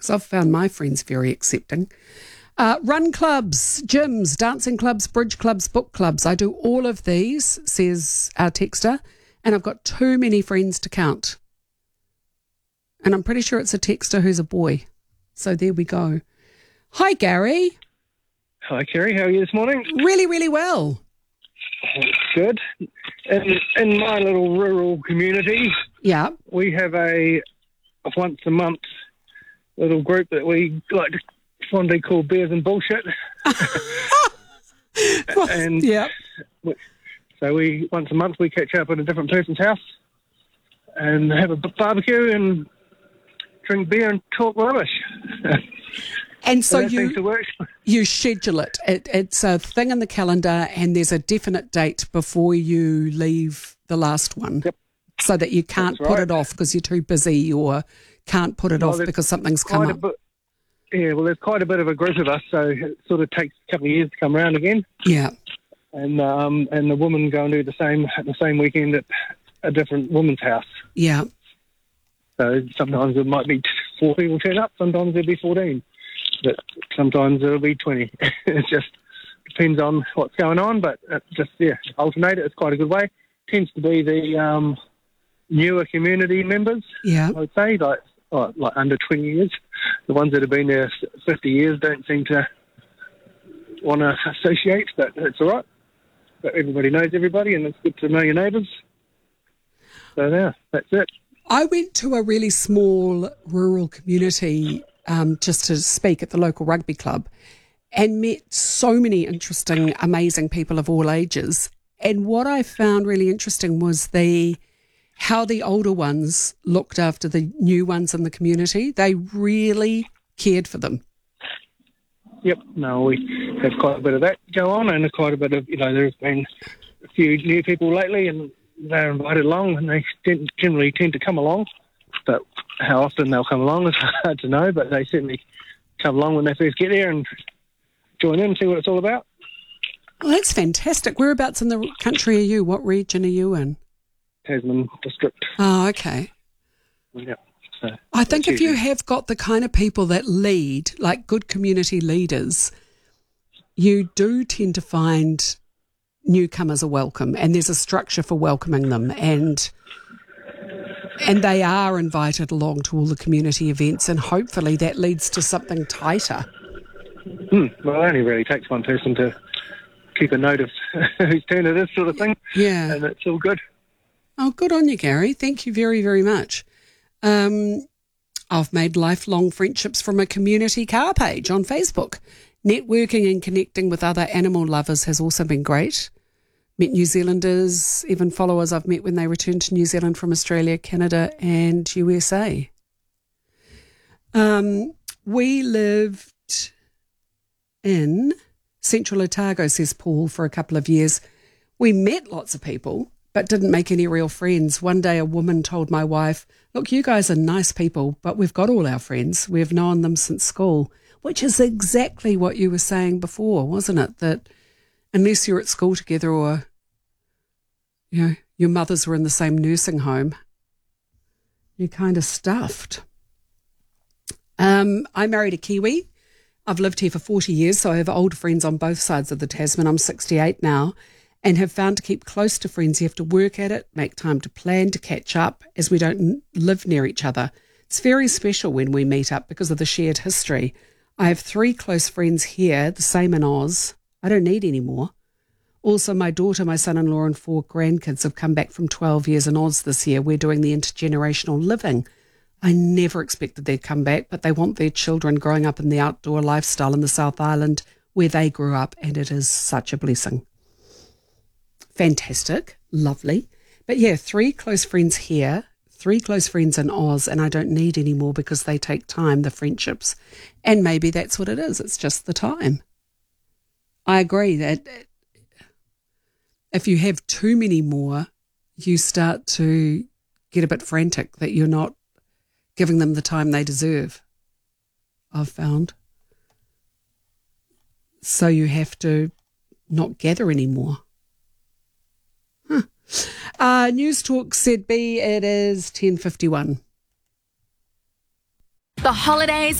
because I've found my friends very accepting. Run clubs, gyms, dancing clubs, bridge clubs, book clubs. I do all of these, says our texter, and I've got too many friends to count. And I'm pretty sure it's a texter who's a boy. So there we go. Hi, Gary. Hi, Kerry. How are you this morning? Really, really well. Good. In my little rural community, Yeah. we have a once a month little group that we like to fondly call Beers and Bullshit. And yeah. So once a month we catch up at a different person's house and have a barbecue and drink beer and talk rubbish. And so seems to work. you schedule it. It's a thing in the calendar, and there's a definite date before you leave the last one. Yep. So that you can't put it off because you're too busy, or can't put it off because something's come up. Well, there's quite a bit of a group of us, so it sort of takes a couple of years to come around again. Yeah. And the women go and do the same weekend at a different woman's house. Yeah. So sometimes it might be 4 people turn up, sometimes there'll be 14. But sometimes it'll be 20. It just depends on what's going on, but alternate it. It's quite a good way. Tends to be the newer community members, yeah, I would say, like under 20 years. The ones that have been there 50 years don't seem to want to associate, but it's all right. But everybody knows everybody, and it's good to know your neighbours. So yeah, that's it. I went to a really small rural community just to speak at the local rugby club, and met so many interesting, amazing people of all ages. And what I found really interesting was how the older ones looked after the new ones in the community. They really cared for them. Yep. No, we have quite a bit of that go on, and quite a bit of, there's been a few new people lately, and they're invited along, and they generally tend to come along. But how often they'll come along is hard to know, but they certainly come along when they first get there and join in and see what it's all about. Well, that's fantastic. Whereabouts in the country are you? What region are you in? Tasman district. Oh, okay. Yeah. So I think if you have got the kind of people that lead, like good community leaders, you do tend to find newcomers are welcome, and there's a structure for welcoming them, and they are invited along to all the community events, and hopefully that leads to something tighter. Well, it only really takes one person to keep a note of whose turn it is, sort of thing. Yeah. And it's all good. Oh, good on you, Gary. Thank you very, very much. I've made lifelong friendships from a community car page on Facebook. Networking and connecting with other animal lovers has also been great. Met New Zealanders, even followers I've met when they returned to New Zealand from Australia, Canada and USA. We lived in Central Otago, says Paul, for a couple of years. We met lots of people, but didn't make any real friends. One day a woman told my wife, look, you guys are nice people, but we've got all our friends. We've known them since school, which is exactly what you were saying before, wasn't it? That unless you're at school together or, your mothers were in the same nursing home, you're kind of stuffed. I married a Kiwi. I've lived here for 40 years, so I have old friends on both sides of the Tasman. I'm 68 now, and have found to keep close to friends, you have to work at it, make time to plan, to catch up, as we don't live near each other. It's very special when we meet up because of the shared history. I have 3 close friends here, the same in Oz. I don't need any more. Also, my daughter, my son-in-law and 4 grandkids have come back from 12 years in Oz this year. We're doing the intergenerational living. I never expected they'd come back, but they want their children growing up in the outdoor lifestyle in the South Island where they grew up, and it is such a blessing. Fantastic, lovely. But yeah, 3 close friends here, 3 close friends in Oz, and I don't need any more because they take time, the friendships. And maybe that's what it is. It's just the time. I agree that if you have too many more, you start to get a bit frantic that you're not giving them the time they deserve, I've found. So you have to not gather anymore. News Talk ZB, it is 10:51. The holidays